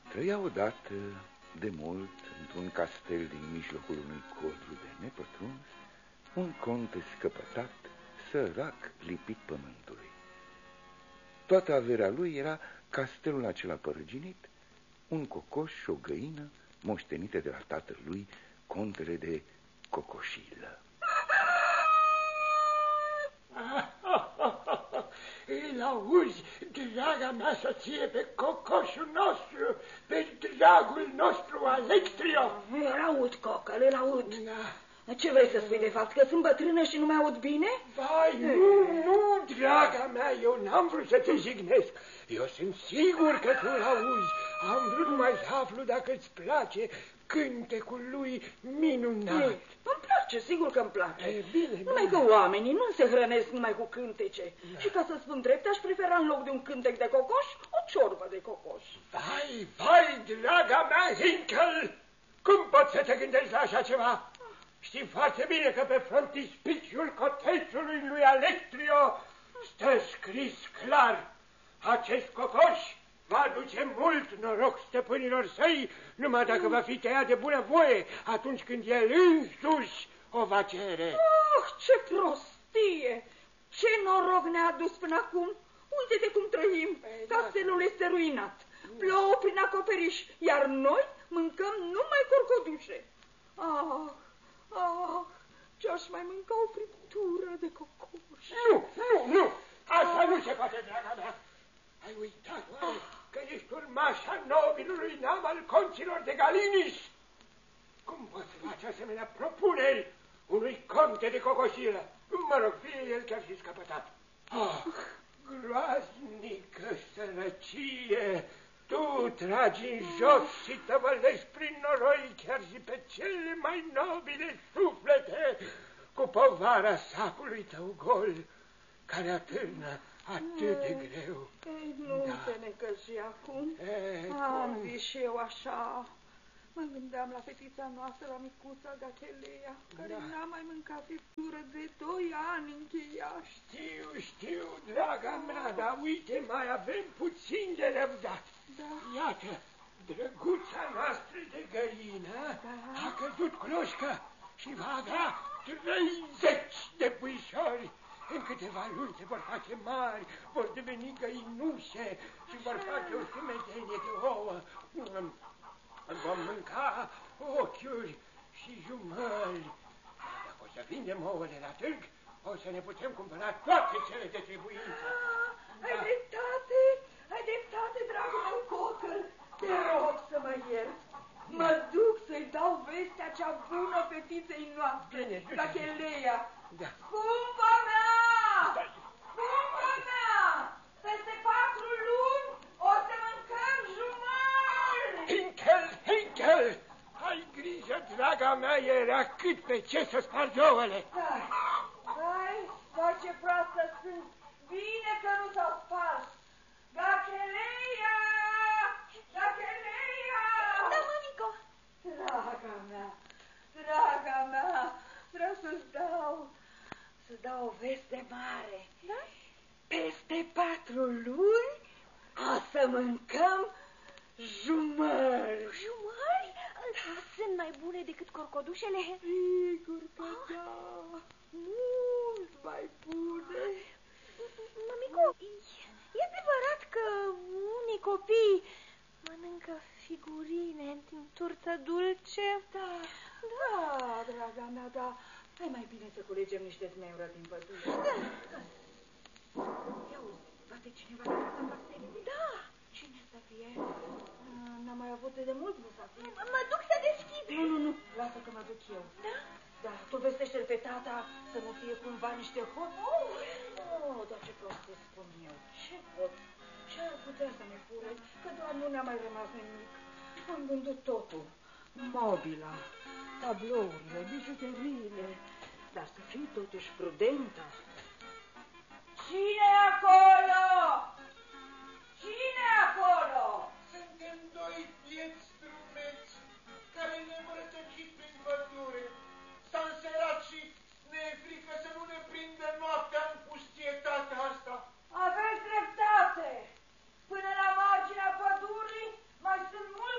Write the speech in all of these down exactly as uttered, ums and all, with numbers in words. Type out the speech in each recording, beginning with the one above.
Trăia odată de mult într-un castel din mijlocul unui codru de nepătruns un conte scăpătat, sărac, lipit pământului. Toată averea lui era castelul acela părăginit, un cocoș și o găină moștenite de la tatăl lui, contele de Cocoșilă. Îl auzi, draga mea soție, pe cocoșul nostru, pe dragul nostru Alectrio? Îl aud, Cocăl, îl aud. Da. Ce vrei să spui de fapt, că sunt bătrână și nu mai aud bine? Vai, nu, nu, draga mea, eu n-am vrut să te jignesc. Eu sunt sigur că tu îl auzi. Am vrut numai să aflu dacă îți place cântecul lui minunat. E, îmi place, sigur că îmi place. E, bine, numai bine. că oamenii nu se hrănesc numai cu cântece. Da. Și ca să spun drept, aș prefera în loc de un cântec de cocoș, o ciorbă de cocoș. Vai, vai, draga mea, Hinkel! Cum poți să te gândești la așa ceva? Știi foarte bine că pe frontispiciul cotețului lui Alectrio stă scris clar: acest cocoș va aduce mult noroc stăpânilor săi numai dacă va fi tăiat de bunăvoie atunci când el însuși o va cere. Oh, ce prostie! Ce noroc ne-a adus până acum! Uite-te cum trăim! Castelul este ruinat, plouă prin acoperiș, iar noi mâncăm numai corcodușe. Ah, ah, ce-aș mai mânca o friptură de cocoș. Nu, nu, nu! Asta nu se poate, draga mea! Ai uitat, oare, că ești urmașa nobilului neam al conților de Galinis? Cum poți face asemenea propuneri unui conte de Cocoșilă? Mă rog, fie el chiar și scăpătat. Oh, groaznică sărăcie! Tu tragi în jos și tăvălești prin noroi chiar și pe cele mai nobile suflete cu povara sacului tău gol, care atârnă atât de greu. Ei, nu Da. te necăji acum. E, Am cum? zis și eu așa. Mă gândeam la fetița noastră, la micuța Gachelea, care Da. n-a mai mâncat friptură de doi ani încheiat. Știu, știu, draga mea, dar uite, mai avem puțin de răbdat. Da. Iată, drăguța noastră de găină Da. a căzut cloșcă și va avea treizeci de puișori. În câteva luni se vor face mari, vor deveni găinușe și vor face o sumedenie de ouă. Vom mânca ochiuri și jumări. Dacă o să vindem ouăle la târg, o să ne putem cumpăra toate cele de trebuință. Ah, ai dreptate, ai dreptate, dragul meu Cocăl. Te rog să mă ierți. Mă duc să-i dau vestea cea bună fetiței noastre, Bine, bine. Gachelea. Da. Scumpa mea! Da. Scumpa mea! Peste patru luni o să mâncăm jumări! Hinkel, Hinkel! Ai grijă, draga mea, era cât pe ce să spargi ouăle. Hai, hai, vai ce proastă sunt. Bine că nu s-au spart. Gachelea! Gachelea! Da, mămico! Draga mea, draga mea, vreau să-ți dau, să-ți dau o veste mare. Da? Peste patru luni o să mâncăm jumări. Jumări? Sunt mai bune decât corcodușele? Sigur că da, mult mai bune. Mămico, e adevărat că unii copii mănâncă figurine în turtă dulce? Da, da, draga mea, da. Hai mai bine să culegem niște zmeură din pădure. Da. Ia uzi, bate cineva la casa pastelului? Da. Cine să fie? N-am mai avut de mult, nu să fie. Mă duc să deschid. Nu, nu, nu, lasă că mă duc eu. Da? Da, tu vestește-l pe tata să nu fie cumva niște hot. Oh, oh, dar ce prost să spun eu. Ce hot? Ce ar putea să ne fure? Că doar nu ne-a mai rămas nimic. Am vândut totul. Mobila, tablourile, bijuteriile. Dar să fii totuși prudentă. Cine e acolo? Cine e acolo? Suntem doi vieți drumeți care ne-am rătăcit prin pădure. S-a înserat și ne e frică să nu ne prindă noaptea în pustietatea asta. Aveți dreptate! Până la marginea pădurii mai sunt multe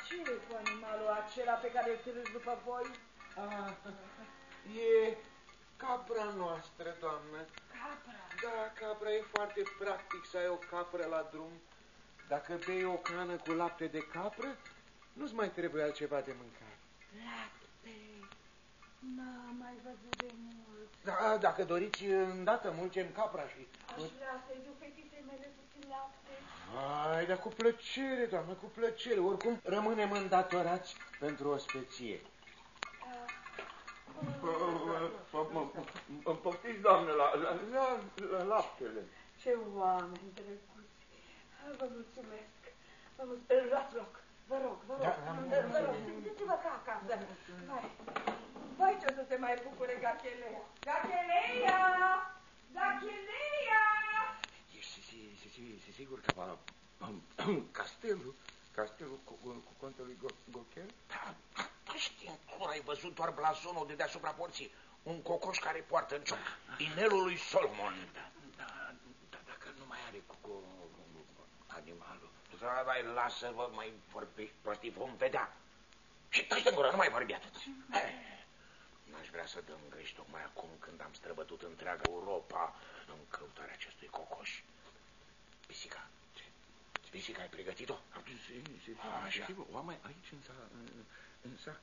Ce e cu animalul acela pe care îl târâți după voi? Ah, e capra noastră, doamnă. Capra? Da, capra e foarte practic să ai o capră la drum. Dacă bei o cană cu lapte de capră, nu-ți mai trebuie altceva de mâncare. Lapte? N-am mai văzut de mult. Da, dacă doriți, îndată mulgem capra și... Aș vrea să-i duc fetiței mele puțin lapte. Hai, dar cu plăcere, doamnă, cu plăcere. Oricum, rămânem îndatorați pentru o speție. Îmi poftiți, doamnă, la, la, la, la laptele. Ce oameni drăguți. Vă mulțumesc. Vă mulțumesc. Luați loc. Vă rog, vă rog. Da, vă rog, simțiți-vă ca acasă. Vai, vai ce o să se mai bucure Gachelea. Gachelea! Gachelea! Ești sigur că va... Castelul? Castelul cu, cu contelui Gochel? Da, da, știm, cum ai văzut doar blazonul de deasupra porții. Un cocoș care poartă în cioc. Inelul lui Solomon. Da, da, da, dacă nu mai are cu, cu, cu animalul. Da, mai lasă-vă, mai vorbești prostii, vom vedea. Și taci de gură, nu mai vorbi atât. N-aș vrea să dăm greș tocmai acum când am străbătut întreaga Europa în căutarea acestui cocoș. Pisica. Pisica, ai pregătit-o? Așa. O am aici în, în, în sac.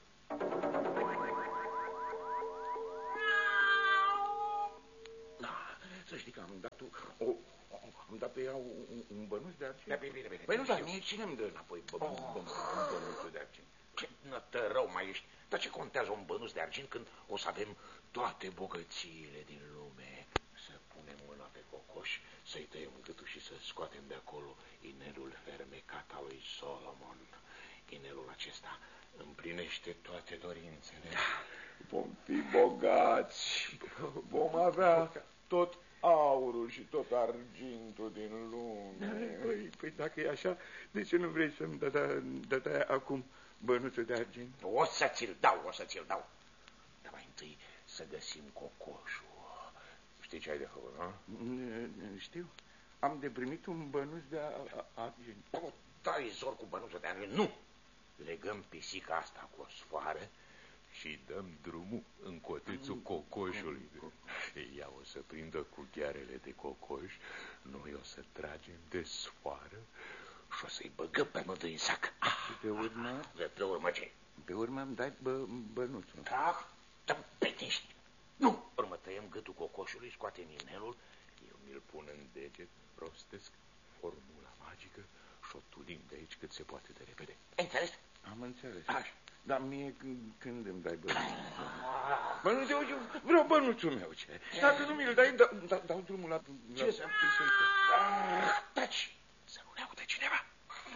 Da, să știi că am dat o, o am dat pe ea un, un bănuț de argint. Da, bine, bine, bine. Păi nu, dar mie cine îmi dă înapoi bănuțul de argint? Ce nătărău mai ești. Dar ce contează un bănuț de argint când o să avem toate bogățiile din lume? Să punem mâna pe cocoș, să-i tăiem gâtul și să scoatem de acolo inelul fermecat al lui Solomon. Inelul acesta împlinește toate dorințele. Da. Vom fi bogați, vom avea tot aurul și tot argintul din lume. Păi, păi dacă e așa, de ce nu vrei să-mi dai acum bănuțul de argint? O să ți-l dau, o să ți-l dau. Dar mai întâi să găsim cocoșul. Știi ce ai de făcut, nu? Știu. Am de primit un bănuț de argint. O, dai zor cu bănuțul de argint. Nu! Legăm pisica asta cu o sfoară și dăm drumul în cotețul cocoșului. Ea o să prindă cu ghearele de cocoș, noi o să tragem de sfoară și o să-i băgăm pe amândoi în sac. Și pe urmă? De pe urmă ce? Pe urmă îmi dai bă, bănuțul. Da, da, petești. Nu! Urmă tăiem gâtul cocoșului, scoatem inelul, eu mi-l pun în deget, rostesc formula magică și o tulim de aici cât se poate de repede. Ai înțeles? Am înțeles. Așa. Dar mie când, când îmi dai bănuțul? Bănuțul, eu vreau bănuțul meu, ce? Dacă nu mi-l dai, dau, dau, dau drumul la... Ce să... Taci! Să nu ne audă cineva!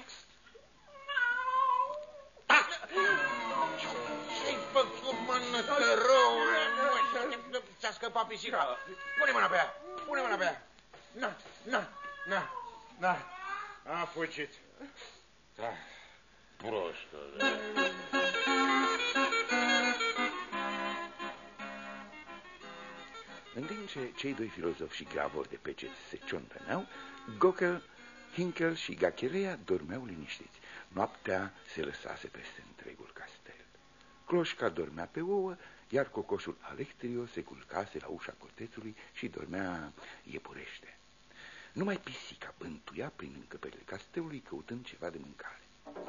Ce-ai făcut, mă, nătărăule? Ți-a scăpat pisica. Pune mâna pe ea, pune mâna pe ea. Na, na, na, na. A fugit. Da, prostule. În timp ce cei doi filozofi și gravori de peceți se ciontăneau, Gochel, Hinkel și Gachelea dormeau liniștiți. Noaptea se lăsase peste întregul castel. Cloșca dormea pe ouă, iar cocoșul Alectrio se culcase la ușa cotețului și dormea iepurește. Numai pisica bântuia prin încăperile castelului căutând ceva de mâncare.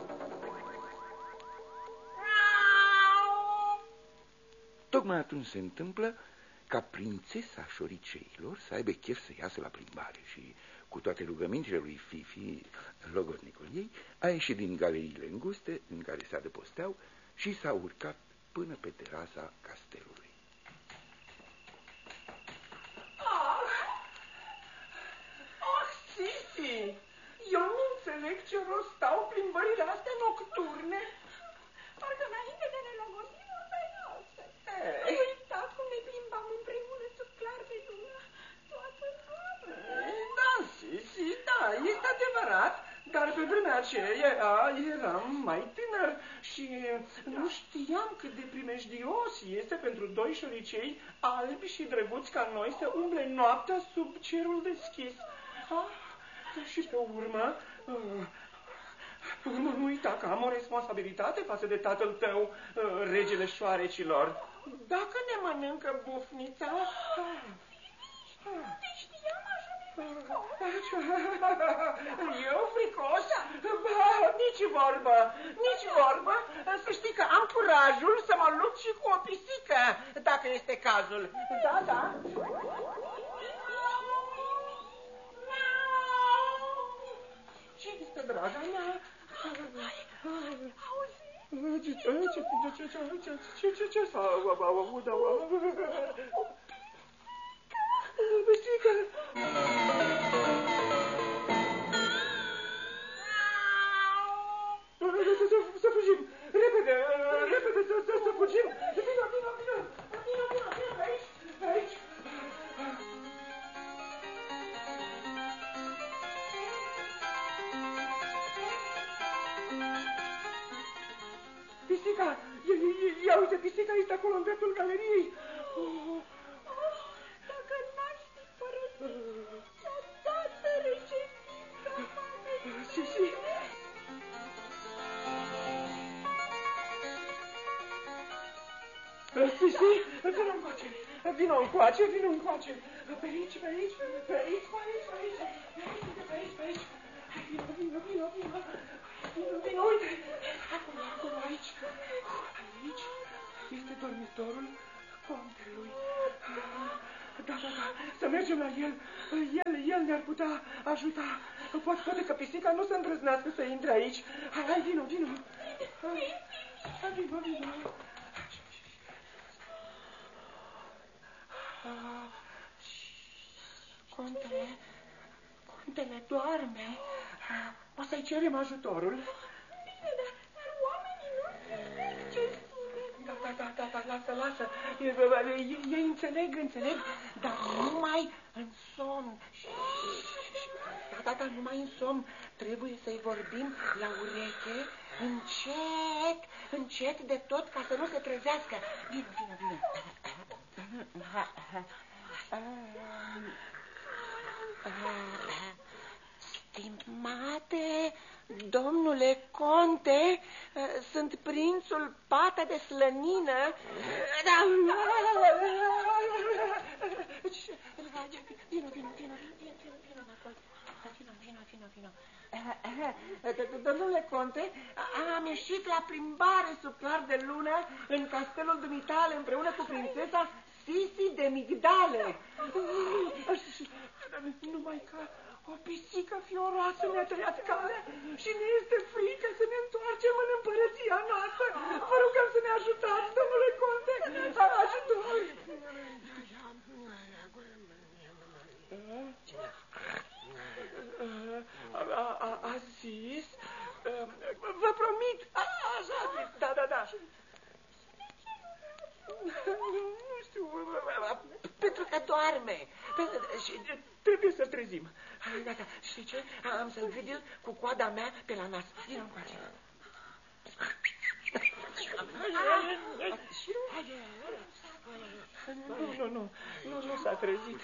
Tocmai atunci se întâmplă ca prințesa șoriceilor să aibă chef să iasă la plimbare și, cu toate rugămintele lui Fifi, logodnicul ei, a ieșit din galeriile înguste în care se adăposteau și s-a urcat până pe terasa castelului. Ah! Ah, Sisi! Eu nu înțeleg ce rost stau plimbările astea nocturne. Parcă înainte de ne logosim oricai noastră. Ei. Ai uitat cum ne plimbam împreună sub clar de lună toată noaptea. Da, Sisi, da, este adevărat. Dar pe vremea aceea eram mai tânăr și nu știam cât de primejdios este pentru doi șoricei albi și drăguți ca noi să umble noaptea sub cerul deschis. Ah, și pe urmă, Nu, nu, nu uita că am o responsabilitate față de tatăl tău, regele șoarecilor. Dacă ne mănâncă bufnița... Nu te știam așa de fricos. Eu fricos? Ba, nici vorbă, nici vorbă. Să știi că am curajul să mă lupt și cu o pisică, dacă este cazul. Da, da. Ce este, draga mea? Auzi? Ce, ce, ce, ce, ce, ce, ce, ce s-a auzit? Pisică! Să fugim! Repede! Repede să fugim! Vino, vino, vino! Vino, vino, vino pe aici! Pe aici! Pisica! Ia uite, pisica este acolo în dreptul galeriei! Dacă n-aș fi părăsit odată reședința mea. Si, si. Si, si, vino încoace, vino încoace, vino încoace. Pe aici, pe aici, pe aici, pe aici, pe aici, pe aici, pe aici. Vino, vino, vino, vino. Vino, vino, uite. Acolo, acolo, aici. Aici este dormitorul contelui. Da, da, da, să mergem la el. El, el ne-ar putea ajuta. Poate, poate că pisica nu se îndrăznească să intre aici. Hai, hai, vino, vino. Hai, vino, vino. Contele, contele doarme. O să-i cerem ajutorul. Bine, dar, dar oamenii nu ce spune. Da, da, da, da, da, lasă, lasă. Ei, ei înțeleg, înțeleg, dar numai în somn. Da, da, da, numai în somn. Trebuie să-i vorbim la ureche, încet, încet de tot, ca să nu se trezească. Vino, vino, vino. Stimate domnule conte, sunt prințul Pata de Slănină. Vino, vino, vino, vino, vino, vino, vino, vino. Domnule conte, am ieșit la plimbare sub clar de lună în castelul dumitale împreună cu prințesa Sisi de Migdale. Numai că o pisică fioroasă ne-a tăiat calea și ne este frică să ne întoarcem în împărăția noastră. Vă rugăm să ne ajutați, domnule conte, ajutor. A, a, a zis, vă promit, a, așa a zis, da, da, da. Nu știu, pentru că doarme și trebuie să-l trezim. Da, da, știi ce? Am să-l vedel cu coada mea pe la nas. Vino încoace. Nu, nu, nu, nu, nu s-a trezit.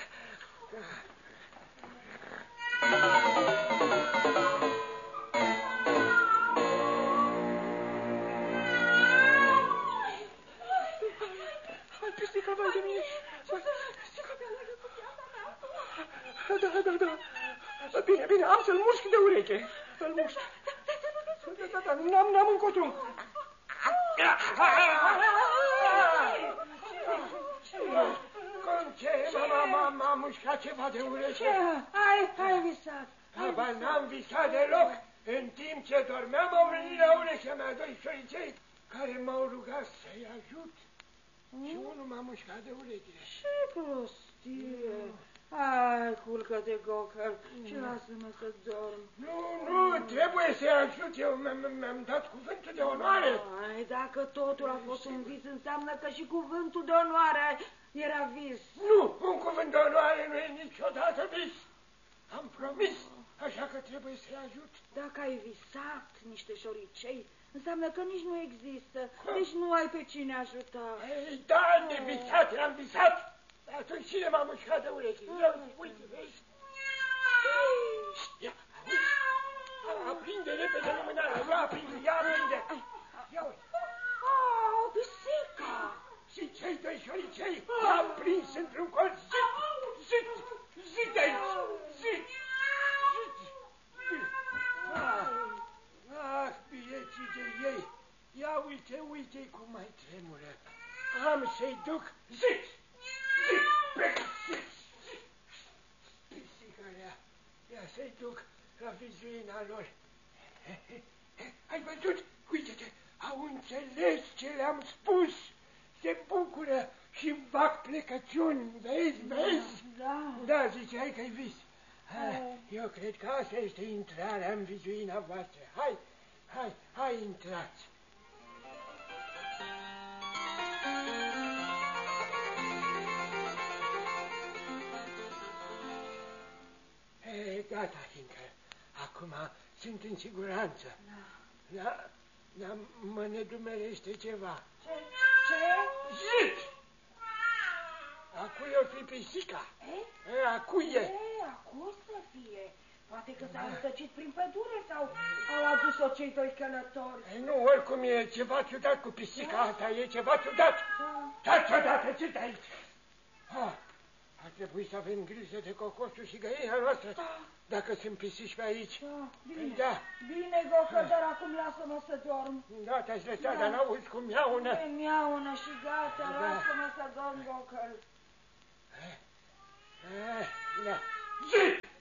Pisica, vai de mine! Da, da, da, da. Bine, bine, am să-l mușc de ureche. Îl mușc. Da, da, da, n-am, n-am încotro. Cum ce? M-a mușcat ceva de ureche. Hai, hai visat. Aba, n-am visat deloc. În timp ce dormeam, au venit la urechea mea doi șoricei care m-au rugat să-i ajut. Și unul m-a mușcat de ureche. Ce prostie! Hai, culcă-te, Gocăl, și lasă-mă să dorm. Nu, nu, trebuie să-i ajut. Eu mi-am dat cuvântul de onoare. Ai, dacă totul a fost un vis, înseamnă că și cuvântul de onoare era vis. Nu, un cuvânt de onoare nu e niciodată vis. Am promis, așa că trebuie să-i ajut. Dacă ai visat niște șoricei, înseamnă că nici nu există, nici nu ai pe cine ajuta. Ei, da, de visat, am visat. Atunci cine m-a mușcat de ureche? Ia, uite, vezi? Ia, auzi? aprinde repede lumânarea, ia aprinde, ia aprinde. Ia uite. Oh, pisica! Și cei doi șoricei i-am prins într-un colț. Zit, zit, zit de aici, zit, zit, zit. Ah, ah, bieții de ei, ia uite, uite cum mai tremură. Am să-i duc, zit, zit, pe zit, zit. Pisica rea, ia să-i duc la vizuina lor. Ai văzut? Uite-te, au înțeles ce le-am spus. Se bucură și fac plecăciuni, vezi, vezi? Da. Da, ziceai că-i vis. Ha, eu cred că asta este intrarea în vizuina voastră. Hai, hai, hai, intrați. E, gata, fiindcă acum sunt în siguranță. Da. Da, dar mă nedumerește ceva. Ce? Ce? Zit! Acui o fi pisica. E? E, acui e. E, acum să fie. Poate că s-a rătăcit prin pădure sau au adus-o cei doi călători. E, nu, oricum e ceva ciudat cu pisica asta, e ceva ciudat. Taci odată, ce de aici? Ah, ar trebui să avem grijă de cocoșul și găina noastră, dacă sunt pisici pe aici. Da, bine, da. bine, Gocăl, dar acum lasă-mă să dorm. Da, te-aș lăsa, da. Dar n-auzi cum miaună. E, miaună și gata, Da. lasă-mă să dorm, Gocăl. Eh, eh, da. Zi!